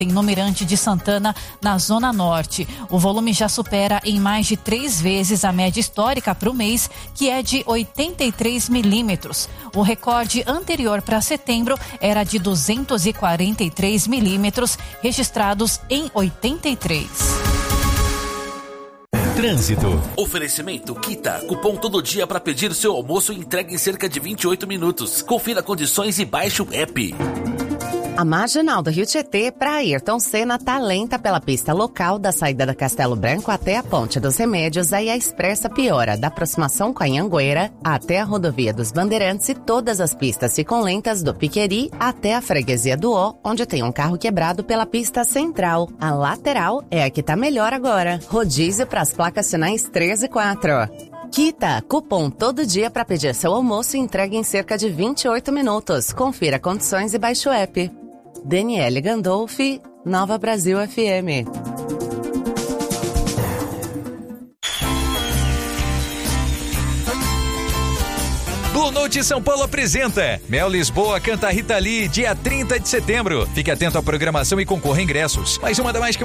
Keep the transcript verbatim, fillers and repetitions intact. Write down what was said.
no Mirante de Santana, na Zona Norte. O volume já supera em mais de três vezes a média histórica para o mês, que é de oitenta e três milímetros. O recorde anterior para setembro era de duzentos e quarenta e três milímetros, registrados em oitenta e três. Trânsito. Oferecimento Kita. Cupom todo dia para pedir seu almoço e entrega em cerca de vinte e oito minutos. Confira condições e baixe o app. A marginal do Rio Tietê para Ayrton Senna tá lenta pela pista local da saída da Castelo Branco até a Ponte dos Remédios, aí a expressa piora da aproximação com a Anhanguera até a rodovia dos Bandeirantes e todas as pistas ficam lentas do Piqueri até a freguesia do Ó, onde tem um carro quebrado pela pista central. A lateral é a que tá melhor agora. Rodízio para as placas finais três e quatro. Kita, cupom todo dia para pedir seu almoço e entrega em cerca de vinte e oito minutos. Confira condições e baixe o app. Daniele Gandolfi, Nova Brasil F M. Blue Note São Paulo apresenta Mel Lisboa canta Rita Lee, dia trinta de setembro. Fique atento à programação e concorra a ingressos. Mais uma da mais que